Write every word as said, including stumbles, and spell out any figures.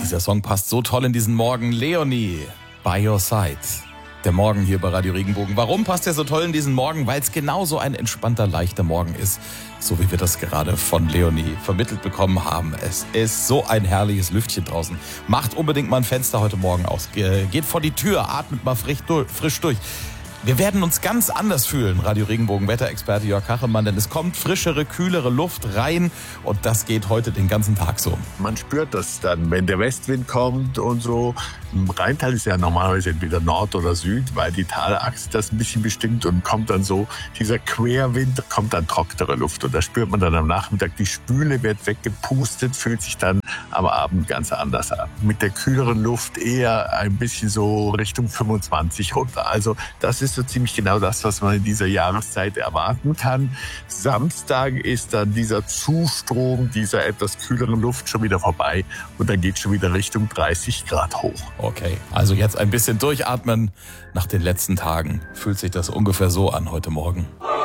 Dieser Song passt so toll in diesen Morgen. Leonie, By Your Side. Der Morgen hier bei Radio Regenbogen. Warum passt der so toll in diesen Morgen? Weil es genauso ein entspannter, leichter Morgen ist. So wie wir das gerade von Leonie vermittelt bekommen haben. Es ist so ein herrliches Lüftchen draußen. Macht unbedingt mal ein Fenster heute Morgen aus. Geht vor die Tür, atmet mal frisch durch. Wir werden uns ganz anders fühlen, Radio Regenbogen Wetterexperte Jörg Kachelmann, denn es kommt frischere, kühlere Luft rein und das geht heute den ganzen Tag so. Man spürt das dann, wenn der Westwind kommt und so. Im Rheintal ist ja normalerweise entweder Nord oder Süd, weil die Talachse das ein bisschen bestimmt und kommt dann so, dieser Querwind, kommt dann trockenere Luft und da spürt man dann am Nachmittag, die Spüle wird weggepustet, fühlt sich dann am Abend ganz anders an. Mit der kühleren Luft eher ein bisschen so Richtung fünfundzwanzig runter. Also das ist so ziemlich genau das, was man in dieser Jahreszeit erwarten kann. Samstag ist dann dieser Zustrom dieser etwas kühleren Luft schon wieder vorbei und dann geht es schon wieder Richtung dreißig Grad hoch. Okay, also jetzt ein bisschen durchatmen. Nach den letzten Tagen fühlt sich das ungefähr so an heute Morgen.